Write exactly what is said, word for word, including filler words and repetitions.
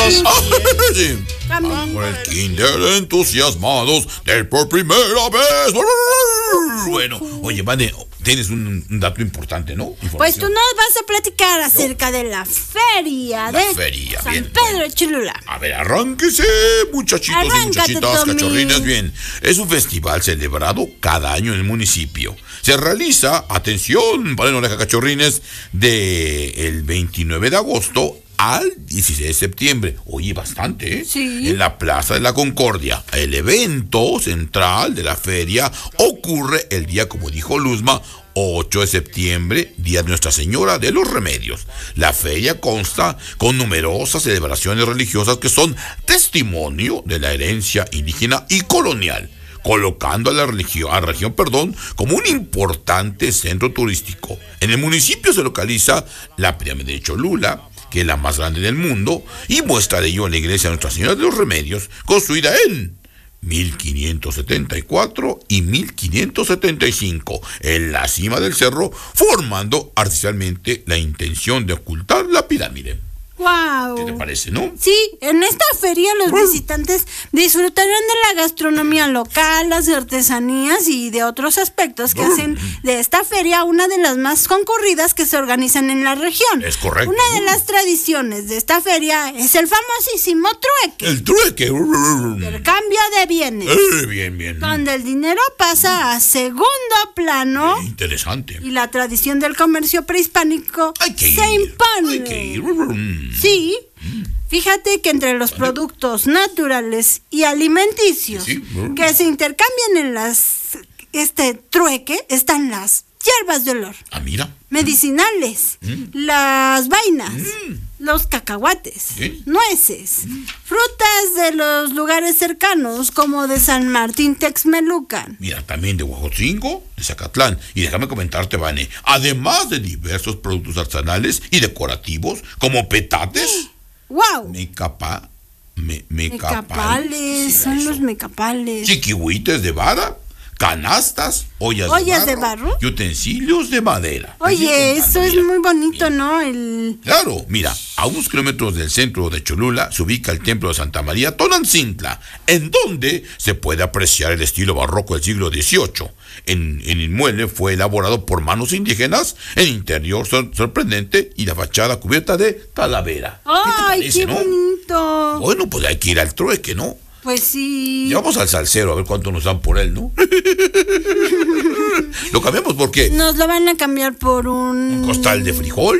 los... Sí. Por el kinder entusiasmados del por primera vez. Bueno, oye, Vane, tienes un, un dato importante, ¿no? Pues tú nos vas a platicar acerca no. de la feria la de feria, San bien, Pedro bueno. de Cholula. A ver, arránquese, muchachitos Arráncate, y muchachitas, Tommy. Cachorrines, bien. Es un festival celebrado cada año en el municipio. Se realiza, atención, paren oreja, cachorrines, del veintinueve de agosto al dieciséis de septiembre. Oye, bastante, ¿eh? Sí. En la Plaza de la Concordia. El evento central de la feria ocurre el día, como dijo Luzma, ocho de septiembre, día de Nuestra Señora de los Remedios. La feria consta con numerosas celebraciones religiosas que son testimonio de la herencia indígena y colonial, colocando a la región, a la región, perdón, como un importante centro turístico. En el municipio se localiza la pirámide de Cholula, que es la más grande del mundo, y muestra de ello en la iglesia de Nuestra Señora de los Remedios, construida en mil quinientos setenta y cuatro y mil quinientos setenta y cinco, en la cima del cerro, formando artificialmente la intención de ocultar la pirámide. Wow. ¿Qué te parece, no? Sí, en esta feria los visitantes disfrutarán de la gastronomía local, las artesanías y de otros aspectos que hacen de esta feria una de las más concurridas que se organizan en la región. Es correcto. Una de las tradiciones de esta feria es el famosísimo trueque. El trueque. El cambio de bienes. Eh, bien, bien. Donde el dinero pasa a segundo plano. Eh, interesante. Y la tradición del comercio prehispánico hay que se ir. impone. Hay que ir. Sí, fíjate que entre los productos naturales y alimenticios sí. que se intercambian en las este trueque están las hierbas de olor. Ah, mira. Medicinales, mm. las vainas, mm. los cacahuates, ¿Sí? nueces, mm. frutas de los lugares cercanos como de San Martín Texmelucan. Mira, también de Huejotzingo, de Zacatlán. Y déjame comentarte, Vane, además de diversos productos artesanales y decorativos como petates. ¡Wow! Mecapa, me, mecapales. Mecapales, son eso? Los mecapales. Chiquihuites de vara. Canastas, ollas, ollas de, barro, de barro y utensilios de madera. Oye, eso mira, es muy bonito, mira. ¿No? El... Claro, mira, a unos kilómetros del centro de Cholula se ubica el templo de Santa María Tonancintla, en donde se puede apreciar el estilo barroco del siglo dieciocho. En, en el inmueble fue elaborado por manos indígenas, el interior sor- sorprendente y la fachada cubierta de talavera. ¡Ay, ¿Qué te parece, qué no? bonito! Bueno, pues hay que ir al trueque, ¿no? Pues sí. Llevamos al salsero a ver cuánto nos dan por él, ¿no? Lo cambiamos porque... Nos lo van a cambiar por un... ¿Un costal de frijol?